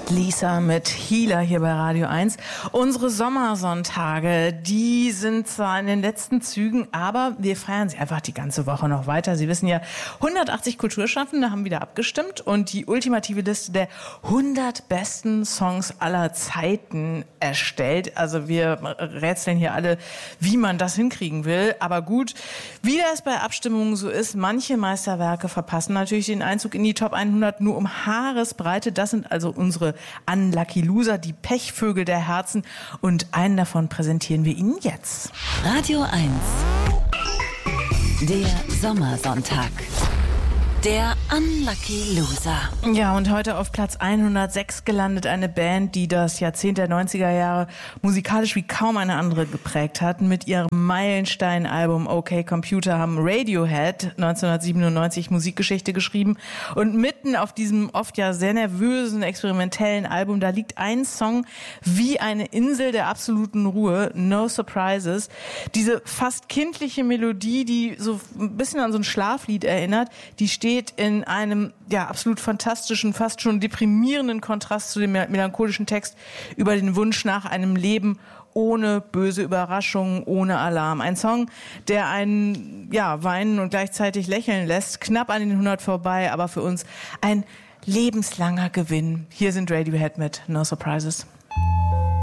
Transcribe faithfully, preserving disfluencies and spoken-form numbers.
Lisa mit Healer hier bei Radio eins. Unsere Sommersonntage, die sind zwar in den letzten Zügen, aber wir feiern sie einfach die ganze Woche noch weiter. Sie wissen ja, hundertachtzig Kulturschaffende haben wieder abgestimmt und die ultimative Liste der hundert besten Songs aller Zeiten erstellt. Also wir rätseln hier alle, wie man das hinkriegen will. Aber gut, wie das bei Abstimmungen so ist, manche Meisterwerke verpassen natürlich den Einzug in die Top hundert nur um Haaresbreite. Das sind also unsere Unlucky Loser, die Pechvögel der Herzen. Und einen davon präsentieren wir Ihnen jetzt. Radio eins. Der Sommersonntag. Der Unlucky Loser. Ja, und heute auf Platz hundertsechs gelandet eine Band, die das Jahrzehnt der neunziger Jahre musikalisch wie kaum eine andere geprägt hat. Mit ihrem Meilenstein-Album Okay Computer haben Radiohead neunzehnhundertsiebenundneunzig Musikgeschichte geschrieben. Und mitten auf diesem oft ja sehr nervösen, experimentellen Album, da liegt ein Song wie eine Insel der absoluten Ruhe, No Surprises. Diese fast kindliche Melodie, die so ein bisschen an so ein Schlaflied erinnert, die steht in einem ja absolut fantastischen, fast schon deprimierenden Kontrast zu dem melancholischen Text über den Wunsch nach einem Leben ohne böse Überraschungen, ohne Alarm. Ein Song, der einen ja weinen und gleichzeitig lächeln lässt, knapp an den hundert vorbei, aber für uns ein lebenslanger Gewinn. Hier sind Radiohead mit No Surprises.